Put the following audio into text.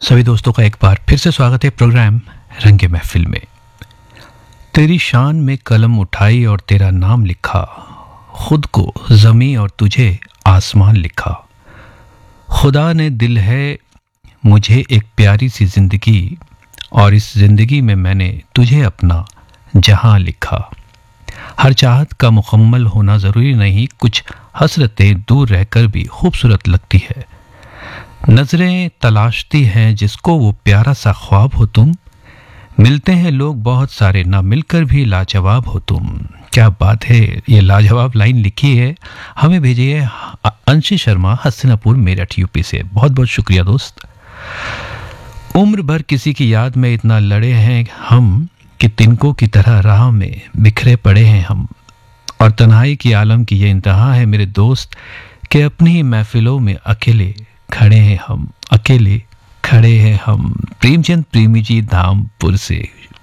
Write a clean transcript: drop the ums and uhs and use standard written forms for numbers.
सभी दोस्तों का एक बार फिर से स्वागत है प्रोग्राम रंगे महफिल में। तेरी शान में कलम उठाई और तेरा नाम लिखा, खुद को ज़मी और तुझे आसमान लिखा। खुदा ने दिल है मुझे एक प्यारी सी जिंदगी, और इस जिंदगी में मैंने तुझे अपना जहां लिखा। हर चाहत का मुकम्मल होना ज़रूरी नहीं, कुछ हसरतें दूर रहकर भी खूबसूरत लगती है। नजरें तलाशती हैं जिसको वो प्यारा सा ख्वाब हो तुम, मिलते हैं लोग बहुत सारे ना मिलकर भी लाजवाब हो तुम। क्या बात है, ये लाजवाब लाइन लिखी है, हमें भेजी है अंशी शर्मा हसनापुर मेरठ यूपी से। बहुत बहुत शुक्रिया दोस्त। उम्र भर किसी की याद में इतना लड़े हैं हम कि तिनकों की तरह राह में बिखरे पड़े हैं हम, और तन्हाई की आलम की ये इंतहा है मेरे दोस्त कि अपनी ही महफिलों में अकेले खड़े हैं हम, अकेले खड़े हैं हम। प्रेमचंद प्रेमी जी धामपुर से